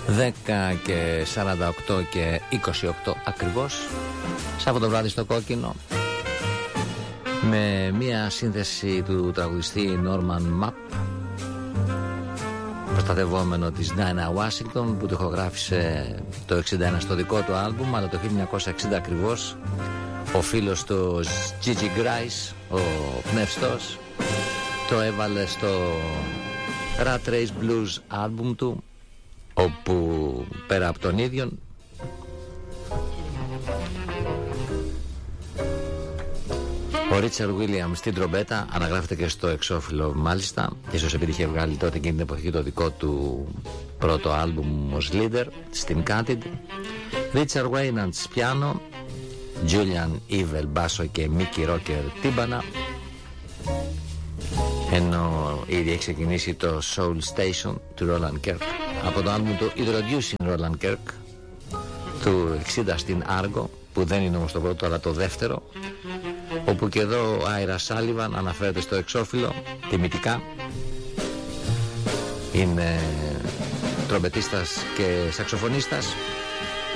10 και 48 και 28 ακριβώς, Σάββατο βράδυ στο Κόκκινο, με μια σύνθεση του τραγουδιστή Norman Mapp, προστατευόμενο της Dinah Washington, που το ηχογράφησε το 61 στο δικό του άλμπουμ, αλλά το 1960 ακριβώς ο φίλος του Gigi Grice, ο πνευστός, το έβαλε στο Rat Race Blues άλμπουμ του, όπου πέρα από τον ίδιον ο Ρίτσαρντ Βίλιαμς στην τρομπέτα, αναγράφεται και στο εξώφυλλο μάλιστα, ίσως επειδή είχε βγάλει τότε εκείνη την εποχή το δικό του πρώτο άλμπουμ ως leader στην Candid. Ρίτσαρντ Βέιναντς πιάνο, Τζούλιαν Ήβελ μπάσο και Μίκι Ρόκερ τύμπανα, ενώ ήδη έχει ξεκινήσει το Soul Station του Roland Kirk από το άλμπουμ του Introducing Roland Kirk του 60 στην Argo, που δεν είναι όμως το πρώτο αλλά το δεύτερο, όπου και εδώ ο Άιρα Σάλιβαν αναφέρεται στο εξώφυλλο τιμητικά. Είναι τρομπετίστας και σαξοφωνίστας.